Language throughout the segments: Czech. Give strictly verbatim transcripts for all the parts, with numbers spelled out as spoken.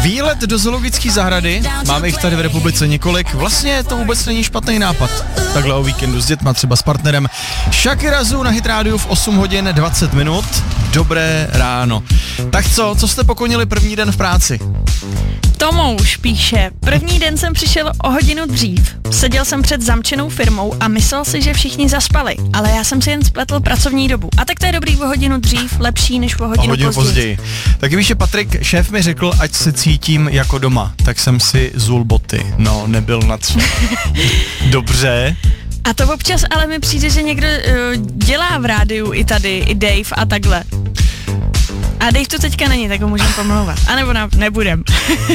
Výlet do zoologické zahrady, máme jich tady v republice několik, vlastně to vůbec není špatný nápad. Takhle o víkendu s dětma, třeba s partnerem. Shakira Zoo na Hit Radio v osm hodin dvacet minut. Dobré ráno. Tak co, co jste pokonili první den v práci? Tomouš píše, první den jsem přišel o hodinu dřív. Seděl jsem před zamčenou firmou a myslel si, že všichni zaspali, ale já jsem si jen spletl pracovní dobu. A tak to je dobrý o hodinu dřív, lepší než o hodinu, o hodinu později. později. Taky víš, že Patrik, šéf mi řekl, ať se cítím jako doma, tak jsem si zul boty. No, nebyl nadšen. Dobře. A to občas ale mi přijde, že někdo uh, dělá v rádiu i tady, i Dave a takhle. A Dave tu teďka není, tak ho můžeme pomlouvat. A nebo na, nebudem.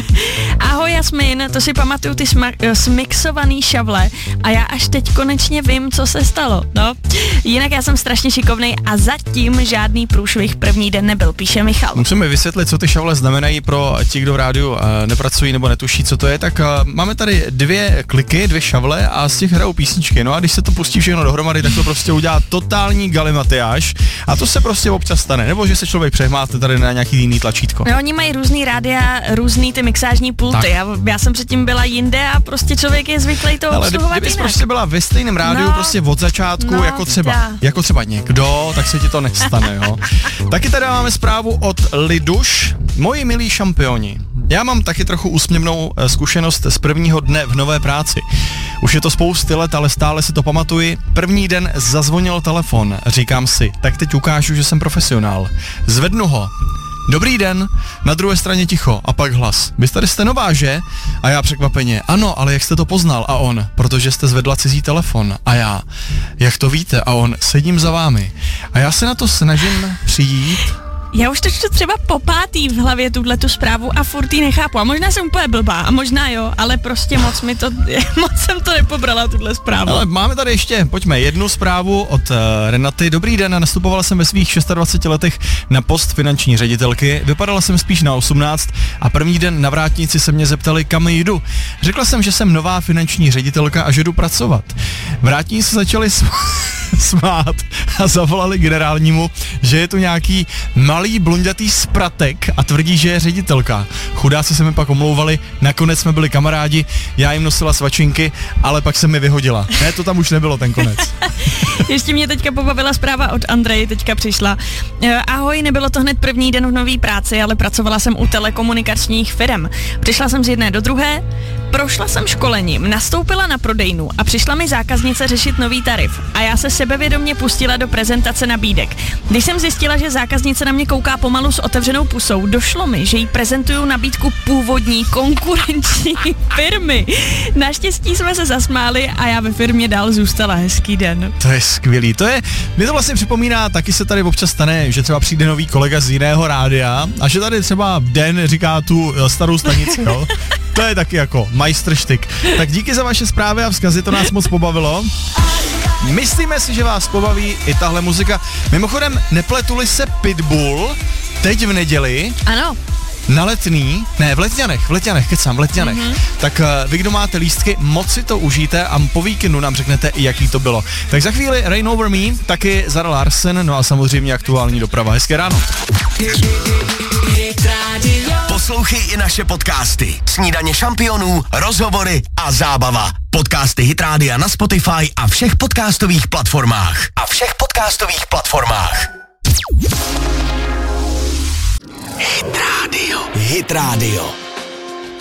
Ahoj Jasmin, to si pamatuju ty sma- smixovaný šavle a já až teď konečně vím, co se stalo. No, jinak já jsem strašně šikovnej a zatím žádný průšvih první den nebyl, píše Michal. Musíme vysvětlit, co ty šavle znamenají pro ti, kdo v rádiu uh, nepracují nebo netuší, co to je. Tak uh, máme tady dvě kliky, dvě šavle a z těch hrajou písničky. No a když se to pustí všechno dohromady, tak to prostě udělá totální galimatiáž a to se prostě občas stane. Nebo že se člověk přehmáte tady na nějaký jiný tlačítko. No, oni mají různý rádia, různý ty mixážní pulty. Já, já jsem předtím byla jinde a prostě člověk je zvyklý to obsluhovat jinak. Kdybys prostě byla ve stejném rádiu, no, prostě od začátku, no, jako třeba, já. jako třeba někdo, tak se ti to nestane, jo. Taky tady máme zprávu od Liduš. Moji milí šampioni, já mám taky trochu úsměvnou zkušenost z prvního dne v nové práci. Už je to spousty let, ale stále si to pamatuji. První den zazvonil telefon. Říkám si, tak teď ukážu, že jsem profesionál. Zvednu ho. Dobrý den, na druhé straně ticho a pak hlas. Vy tady jste nová, že? A já překvapeně, ano, ale jak jste to poznal? A on, protože jste zvedla cizí telefon. A já, jak to víte? A on, sedím za vámi. A já se na to snažím přijít. Já už to čtu třeba po pátý v hlavě tuhletu zprávu a furt jí nechápu. A možná jsem úplně blbá, a možná jo, ale prostě moc mi to, moc jsem to nepobrala, tuhle zprávu. Ale máme tady ještě, pojďme, jednu zprávu od uh, Renaty. Dobrý den, nastupovala jsem ve svých dvaceti šesti letech na post finanční ředitelky. Vypadala jsem spíš na osmnáct a první den na vrátnici se mě zeptali, kam jdu. Řekla jsem, že jsem nová finanční ředitelka a že jdu pracovat. Vrátníci se začali sm- smát a zavolali generálnímu, že je tu nějaký malý blondětý spratek a tvrdí, že je ředitelka. Chudáci se mi pak omlouvali, nakonec jsme byli kamarádi, já jim nosila svačinky, ale pak se mi vyhodila. Ne, to tam už nebylo ten konec. Ještě mě teďka pobavila zpráva od Andreji, teďka přišla. Ahoj, nebylo to hned první den v nový práci, ale pracovala jsem u telekomunikačních firem. Přišla jsem z jedné do druhé, prošla jsem školením, nastoupila na prodejnu a přišla mi zákaznice řešit nový tarif. A já se sebevědomě pustila do prezentace nabídek. Když jsem zjistila, že zákaznice na mě kouká pomalu s otevřenou pusou, došlo mi, že jí prezentuju nabídku původní konkurenční firmy. Naštěstí jsme se zasmáli a já ve firmě dál zůstala. Hezký den. To je skvělý. To je, mě to vlastně připomíná, taky se tady občas stane, že třeba přijde nový kolega z jiného rádia a že tady třeba den říká tu starou stanici, jo. To je taky jako majstrštyk. Tak díky za vaše zprávy a vzkazy, to nás moc pobavilo. Myslíme si, že vás pobaví i tahle muzika. Mimochodem, nepletuli se Pitbull teď v neděli. Ano. Na Letný, ne, v Letňanech, v Letňanech, kecám, v Letňanech. Mm-hmm. Tak uh, vy, kdo máte lístky, moc si to užijte a po víkendu nám řeknete, jaký to bylo. Tak za chvíli Rain Over Me, taky Zara Larsen, no a samozřejmě aktuální doprava. Hezké ráno. Poslouchej i naše podcasty. Snídaně šampionů, rozhovory a zábava. Podcasty Hit Rádia na Spotify a všech podcastových platformách. A všech podcastových platformách. Hit Radio. Hit Radio.